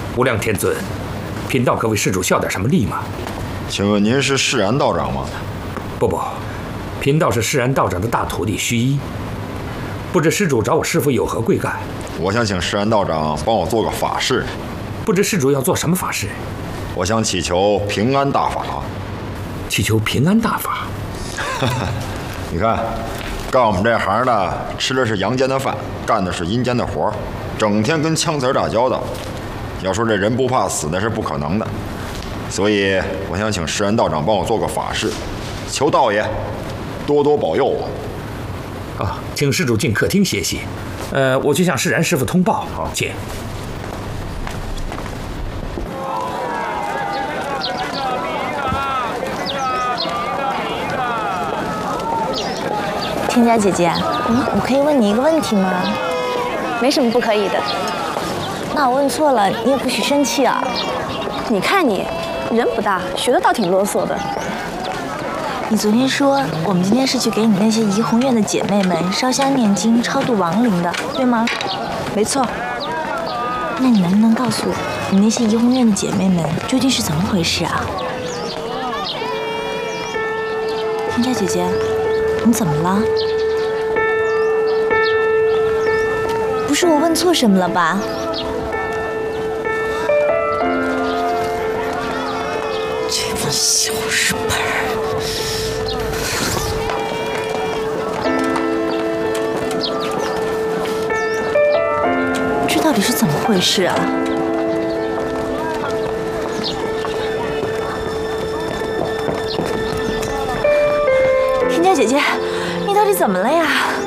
无量天尊，贫道可为施主效点什么力吗？ 请问您是释然道长吗？ 不，贫道是释然道长的大徒弟须一。不知施主找我师父有何贵干？ 我想请释然道长帮我做个法事。 不知施主要做什么法事？ 我想祈求平安大法。 祈求平安大法？ 你看，干我们这行的，吃的是阳间的饭，干的是阴间的活，整天跟枪子打交道。要说这人不怕死，那是不可能的。所以我想请释然道长帮我做个法事，求道爷多多保佑我。 请施主进客厅歇息。我去向释然师傅通报。好，请。 天家姐姐，我可以问你一个问题吗？ 没什么不可以的。 那我问错了，你也不许生气啊。 你看你，人不大，学的倒挺啰嗦的。 你昨天说我们今天是去给你那些怡红院的姐妹们烧香念经、超度亡灵的，对吗？ 没错。 那你能不能告诉我，你那些怡红院的姐妹们究竟是怎么回事啊？天家姐姐，你怎么了？不是我问错什么了吧？这帮小日本儿！这到底是怎么回事啊？天家姐姐，你到底怎么了呀？